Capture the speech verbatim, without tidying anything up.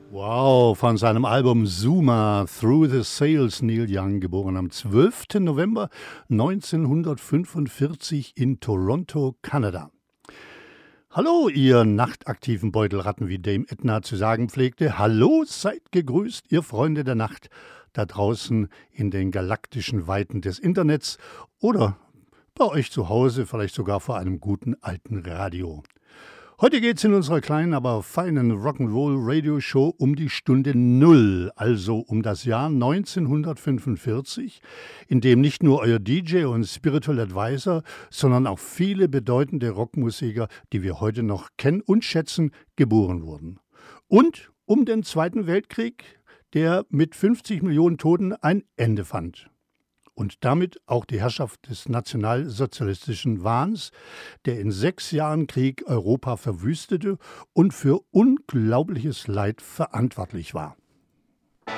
Wow, von seinem Album Zuma, Through the Sails, Neil Young, geboren am zwölften November neunzehnhundertfünfundvierzig in Toronto, Kanada. Hallo, ihr nachtaktiven Beutelratten, wie Dame Edna zu sagen pflegte. Hallo, seid gegrüßt, ihr Freunde der Nacht, da draußen in den galaktischen Weiten des Internets oder bei euch zu Hause, vielleicht sogar vor einem guten alten Radio. Heute geht's in unserer kleinen, aber feinen Rock'n'Roll-Radio-Show um die Stunde Null, also um das Jahr neunzehnhundertfünfundvierzig, in dem nicht nur euer D J und Spiritual Advisor, sondern auch viele bedeutende Rockmusiker, die wir heute noch kennen und schätzen, geboren wurden. Und um den Zweiten Weltkrieg, der mit fünfzig Millionen Toten ein Ende fand. Und damit auch die Herrschaft des nationalsozialistischen Wahns, der in sechs Jahren Krieg Europa verwüstete und für unglaubliches Leid verantwortlich war.